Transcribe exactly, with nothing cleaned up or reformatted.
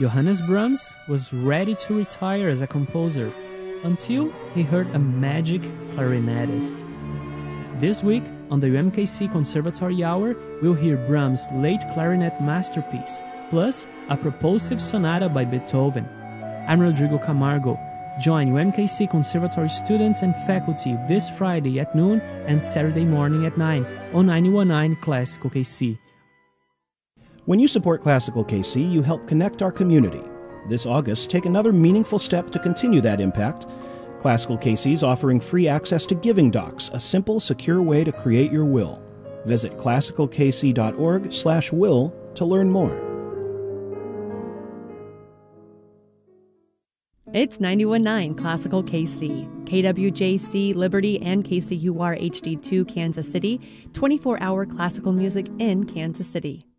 Johannes Brahms was ready to retire as a composer until he heard a magic clarinetist. This week, on the U M K C Conservatory Hour, we'll hear Brahms' late clarinet masterpiece, plus a propulsive sonata by Beethoven. I'm Rodrigo Camargo. Join U M K C Conservatory students and faculty this Friday at noon and Saturday morning at nine on ninety-one point nine Classical K C. When you support Classical K C, you help connect our community. This August, take another meaningful step to continue that impact. Classical K C is offering free access to Giving Docs, a simple, secure way to create your will. Visit classical k c dot org slash will to learn more. It's ninety-one point nine Classical K C, K W J C, Liberty, and K C U R H D two Kansas City, twenty-four hour classical music in Kansas City.